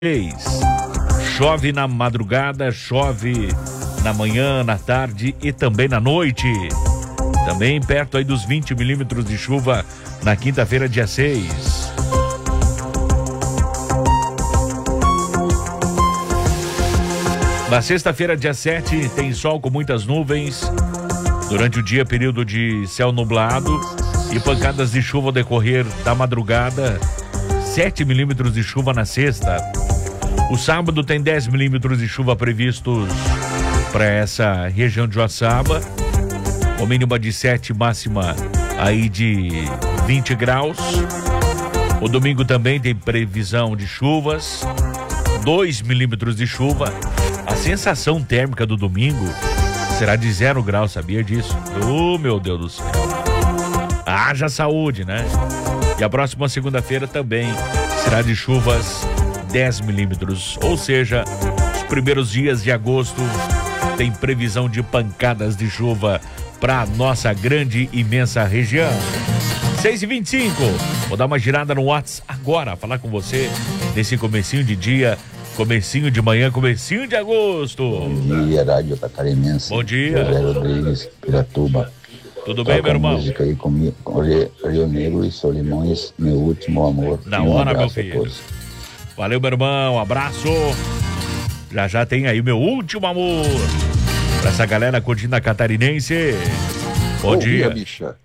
Chove na madrugada, chove na manhã, na tarde e também na noite. Também perto aí dos 20 milímetros de chuva na quinta-feira, dia 6. Na sexta-feira, dia 7, tem sol com muitas nuvens. Durante o dia, período de céu nublado e pancadas de chuva ao decorrer da madrugada. 7 milímetros de chuva na sexta. O sábado tem 10 milímetros de chuva previstos para essa região de Joaçaba. O mínima de 7, máxima aí de 20 graus. O domingo também tem previsão de chuvas. 2 milímetros de chuva. A sensação térmica do domingo será de 0 graus, sabia disso? Oh, meu Deus do céu. Haja saúde, né? E a próxima segunda-feira também será de chuvas 10 milímetros. Ou seja, os primeiros dias de agosto tem previsão de pancadas de chuva para nossa grande, imensa região. 6h25. Vou dar uma girada no WhatsApp agora, falar com você nesse comecinho de dia. Comecinho de manhã, comecinho de agosto. Bom dia, Rádio Catarinense. Bom dia. José Rodrigues, Piratuba. Tudo bem, meu irmão? Música aí com Rio Negro e Solimões, Meu Último Amor. Na hora, meu filho. Valeu, meu irmão, abraço. Já tem aí Meu Último Amor. Pra essa galera curtindo a Catarinense. Bom dia. Bicha.